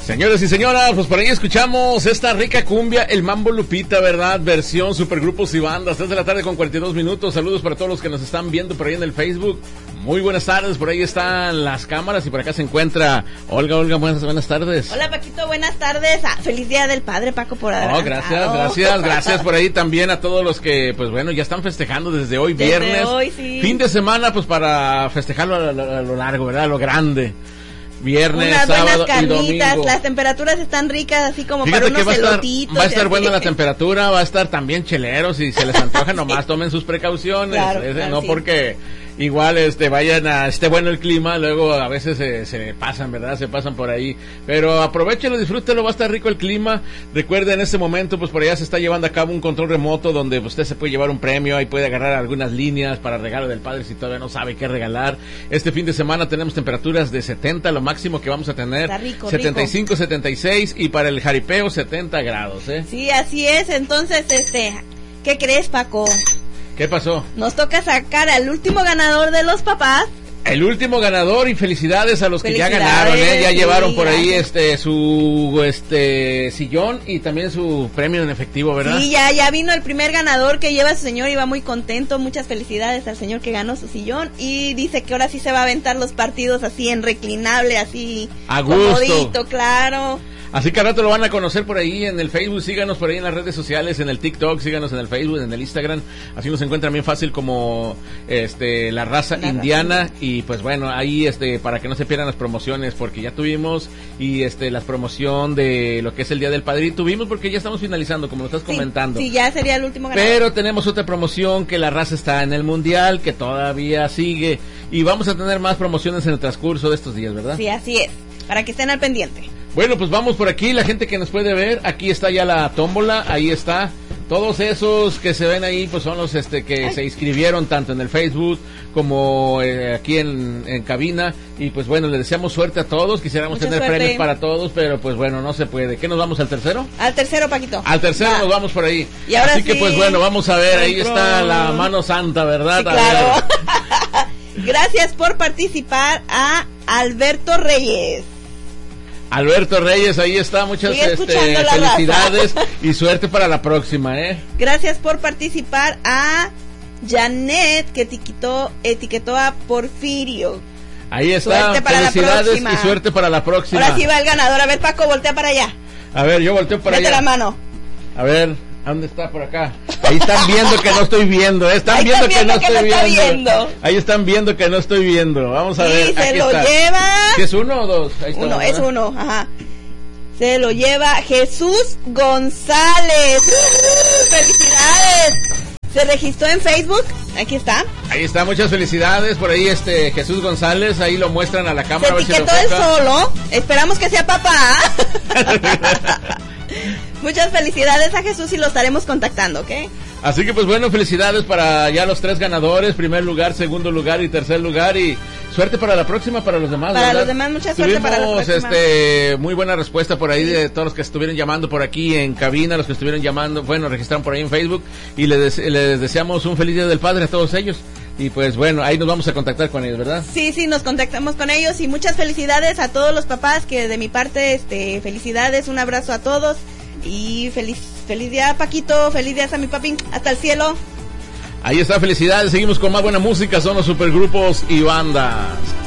Señores y señoras, pues por ahí escuchamos esta rica cumbia, el Mambo Lupita, ¿verdad? Versión supergrupos y bandas, 3 de la tarde con 42 minutos. Saludos para todos los que nos están viendo por ahí en el Facebook. Muy buenas tardes, por ahí están las cámaras y por acá se encuentra Olga. Olga, buenas tardes. Hola Paquito, buenas tardes. Feliz Día del Padre, Paco, por adelantado. Gracias por ahí también a todos los que, pues bueno, ya están festejando desde hoy, viernes. Hoy, sí. Fin de semana, pues para festejarlo a lo largo, ¿verdad? A lo grande. Viernes, unas sábado carnitas, y domingo. Las temperaturas están ricas, así como Fíjate para unos elotitos. Va a estar buena la temperatura, va a estar también cheleros, si se les antoja nomás tomen sus precauciones, claro, no sí. Porque igual vayan esté bueno el clima, luego a veces se pasan, ¿verdad? Se pasan por ahí, pero aprovechenlo, disfrútenlo, va a estar rico el clima. Recuerden, en este momento pues por allá se está llevando a cabo un control remoto donde usted se puede llevar un premio, ahí puede agarrar algunas líneas para regalo del padre si todavía no sabe qué regalar. Este fin de semana tenemos temperaturas de 70, lo máximo que vamos a tener, rico, 75, rico. 76 y para el jaripeo 70 grados, ¿eh? Sí, así es. Entonces, ¿qué crees, Paco? ¿Qué pasó? Nos toca sacar al último ganador de los papás. El último ganador, y felicidades a los que ya ganaron, ya llevaron por ahí su sillón y también su premio en efectivo, ¿verdad? Sí, ya vino el primer ganador que lleva a su señor y va muy contento. Muchas felicidades al señor que ganó su sillón y dice que ahora sí se va a aventar los partidos así en reclinable, así a gusto, comodito, claro. Así que al rato lo van a conocer por ahí en el Facebook, síganos por ahí en las redes sociales, en el TikTok, síganos en el Facebook, en el Instagram, así nos encuentran bien fácil como la raza indiana, y pues bueno, ahí para que no se pierdan las promociones, porque ya tuvimos, y la promoción de lo que es el Día del Padre, y tuvimos porque ya estamos finalizando, como lo estás comentando. Sí, ya sería el último ganador. Pero tenemos otra promoción, que la raza está en el Mundial, que todavía sigue, y vamos a tener más promociones en el transcurso de estos días, ¿verdad? Sí, así es, para que estén al pendiente. Bueno, pues vamos por aquí, la gente que nos puede ver, aquí está ya la tómbola, ahí está, todos esos que se ven ahí, pues son los que se inscribieron tanto en el Facebook como aquí en cabina, y pues bueno, les deseamos suerte a todos, quisiéramos tener premios para todos, pero pues bueno, no se puede. ¿Qué nos vamos, al tercero? Al tercero, Paquito. Al tercero nos vamos por ahí. Y ahora así que pues bueno, vamos a ver, ahí está la mano santa, ¿verdad? Sí, claro. Gracias por participar a Alberto Reyes. Alberto Reyes, ahí está, muchas felicidades y suerte para la próxima, Gracias por participar a Janet, que etiquetó a Porfirio. Ahí está, felicidades y suerte para la próxima. Ahora sí va el ganador, a ver Paco, voltea para allá. A ver, yo volteo para allá. Mete la mano. A ver, ¿dónde está? Por acá. Ahí están viendo que no estoy viendo, Están viendo que no estoy viendo. Ahí están viendo que no estoy viendo. Vamos a ver. Sí, se lo lleva. ¿Qué es uno o dos? Ahí está, uno, es uno, ajá. Se lo lleva Jesús González. ¡Felicidades! Se registró en Facebook. Aquí está. Ahí está, muchas felicidades. Por ahí Jesús González, ahí lo muestran a la cámara. Se etiquetó él solo. Esperamos que sea papá. Muchas felicidades a Jesús y lo estaremos contactando, ¿ok? Así que pues bueno, felicidades para ya los 3 ganadores, primer lugar, segundo lugar y tercer lugar, y suerte para la próxima, para los demás. Para los demás, mucha suerte para la próxima. Muy buena respuesta por ahí de todos los que estuvieron llamando por aquí en cabina, los que estuvieron llamando, bueno, registraron por ahí en Facebook, y les deseamos un feliz Día del Padre a todos ellos. Y pues bueno, ahí nos vamos a contactar con ellos, ¿verdad? Sí, nos contactamos con ellos, y muchas felicidades a todos los papás, que de mi parte, felicidades, un abrazo a todos, y feliz día, Paquito, feliz día a mi papi, hasta el cielo. Ahí está, felicidades, seguimos con más buena música, son los supergrupos y bandas.